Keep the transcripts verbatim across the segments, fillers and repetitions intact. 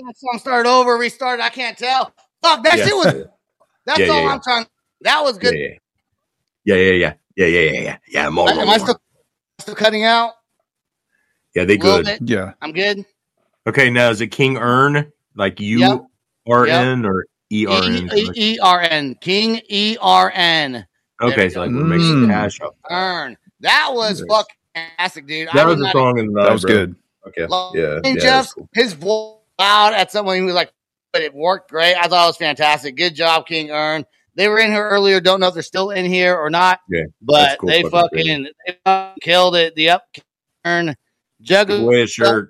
that song started over, restarted. I can't tell. Fuck, that Yeah. shit was. That's Yeah, all yeah, I'm trying. That was good. Yeah, yeah, yeah, yeah, yeah, yeah, yeah, yeah. Yeah, more, Am more, I more. still, still cutting out? Yeah, they A little good. bit. Yeah. I'm good. Okay, now is it King Ern like Yep. U R N or E R E N? E E R N. King E R N. Okay, so like we're Mm. mixing cash up. Earn. That was Nice. fucking fantastic, dude. That I was did a not song in the night, That was bro. good. Okay, love yeah, and yeah, Jeff's, that's cool. his voice loud at someone who was like, but it worked great. I thought it was fantastic. Good job, King Earn. They were in here earlier. Don't know if they're still in here or not. Yeah, but cool they fucking fucking, they fucking killed it. The up Earn Give juggle. away a shirt.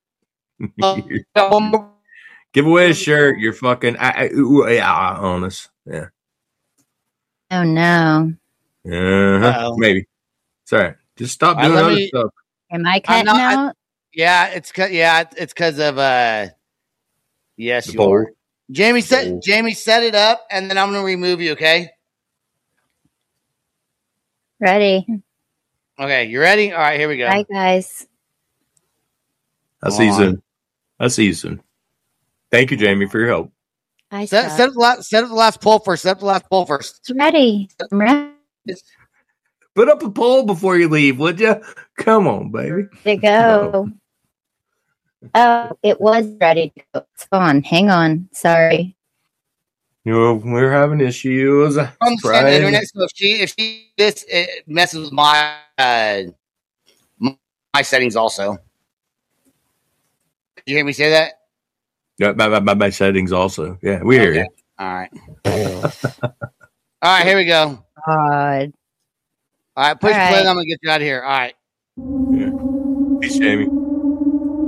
Give away a shirt. You're fucking. I, I, ooh, yeah, honest. Yeah. Oh no. Uh-huh. Uh-oh. Maybe. Sorry. Just stop All right, doing let other me- stuff. Am I cutting not- I- out? Yeah, it's cause, yeah, it's because of uh. Yes, The you poll. are. Jamie set Poll. Jamie set it up, and then I'm gonna remove you. Okay. Ready. Okay, you ready? All right, here we go. Bye, guys. I'll Hold see you on. soon. I'll see you soon. Thank you, Jamie, for your help. I Set, suck. set, up the last, set up the last poll first. Set up the last poll first. It's ready. I'm ready Put up a poll before you leave, would you? Come on, baby. to go. Oh, it was ready to go. It's gone. Hang on. Sorry. You know, we're having issues. On the same Surprise. internet, so if she if she this it messes with my uh, my, my settings also. Did you hear me say that? Yeah, my, my, my, my settings also. Yeah, we hear Okay. you. All right. All right, here we go. God. All right, push All right. play. And I'm gonna get you out of here. All right. Peace, Jamie.